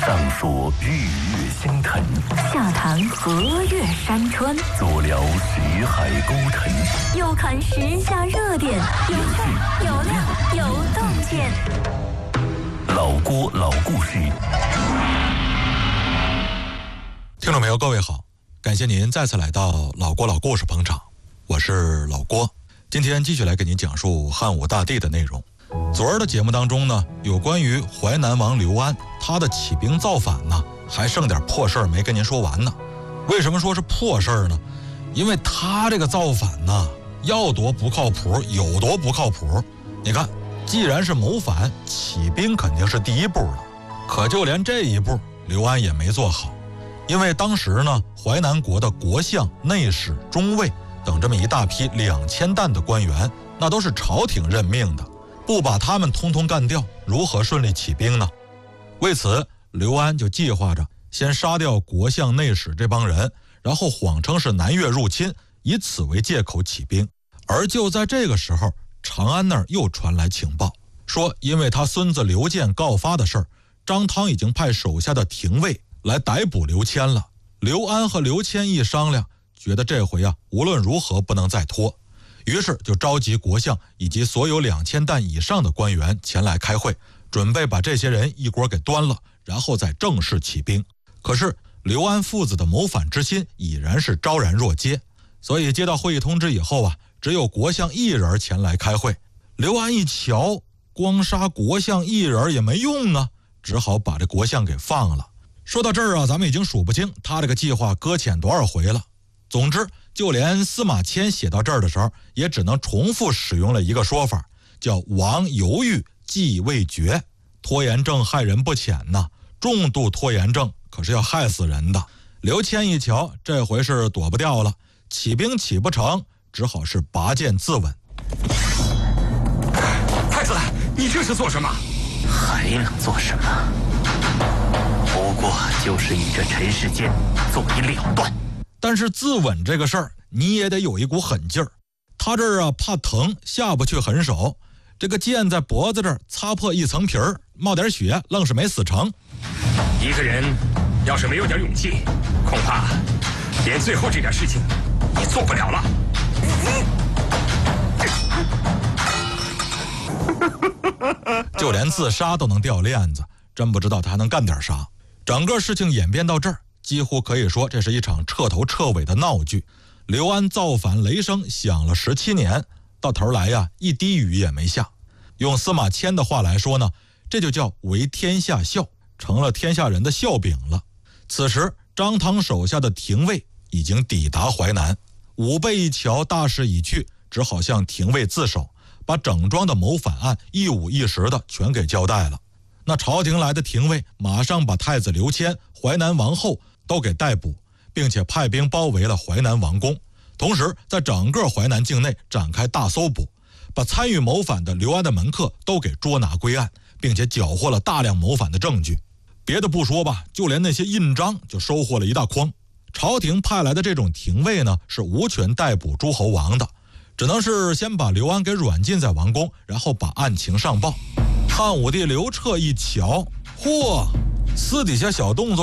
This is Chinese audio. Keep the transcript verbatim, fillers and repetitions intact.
上说日月星辰， 下谈河岳山川， 左聊识海沟沉， 右看时下热点，有趣有料有洞见。 老郭老故事。 听众朋友，各位好，感谢您再次来到老郭老故事捧场，我是老郭。今天继续来给您讲述汉武大帝的内容。昨儿的节目当中呢，有关于淮南王刘安他的起兵造反呢，还剩点破事儿没跟您说完呢。为什么说是破事儿呢？因为他这个造反呢，要多不靠谱有多不靠谱。你看，既然是谋反，起兵肯定是第一步了，可就连这一步刘安也没做好。因为当时呢，淮南国的国相、内史、中尉等这么一大批两千担的官员，那都是朝廷任命的，不把他们通通干掉，如何顺利起兵呢？为此，刘安就计划着先杀掉国相、内史这帮人，然后谎称是南越入侵，以此为借口起兵。而就在这个时候，长安那儿又传来情报，说因为他孙子刘建告发的事儿，张汤已经派手下的廷尉来逮捕刘谦了。刘安和刘谦一商量，觉得这回啊，无论如何不能再拖，于是就召集国相以及所有两千担以上的官员前来开会，准备把这些人一锅给端了，然后再正式起兵。可是刘安父子的谋反之心已然是昭然若揭，所以接到会议通知以后啊，只有国相一人前来开会。刘安一瞧，光杀国相一人也没用啊，只好把这国相给放了。说到这儿啊，咱们已经数不清他这个计划搁浅多少回了。总之，就连司马迁写到这儿的时候，也只能重复使用了一个说法，叫王犹豫计未决。拖延症害人不浅呐，重度拖延症可是要害死人的。刘谦一瞧，这回是躲不掉了，起兵起不成，只好是拔剑自刎。 太子，你这是做什么？ 还能做什么？不过就是以这陈世坚做一了断。 但是自刎这个事儿，你也得有一股狠劲儿。他这儿啊怕疼，下不去狠手，这个剑在脖子这儿擦破一层皮儿，冒点血，愣是没死成。 一个人要是没有点勇气，恐怕连最后这点事情也做不了了。 就连自杀都能掉链子，真不知道他还能干点啥。整个事情演变到这儿，几乎可以说这是一场彻头彻尾的闹剧。刘安造反雷声响了十七年，到头来呀，一滴雨也没下。用司马迁的话来说呢，这就叫为天下笑，成了天下人的笑柄了。此时张汤手下的廷尉已经抵达淮南，武备一瞧大势已去，只好向廷尉自首，把整桩的谋反案一五一十的全给交代了。那朝廷来的廷尉马上把太子刘谦、淮南王后都给逮捕，并且派兵包围了淮南王宫，同时在整个淮南境内展开大搜捕，把参与谋反的刘安的门客都给捉拿归案，并且缴获了大量谋反的证据。别的不说吧，就连那些印章就收获了一大筐。朝廷派来的这种廷尉呢，是无权逮捕诸侯王的，只能是先把刘安给软禁在王宫，然后把案情上报。汉武帝刘彻一瞧，嚯，私底下小动作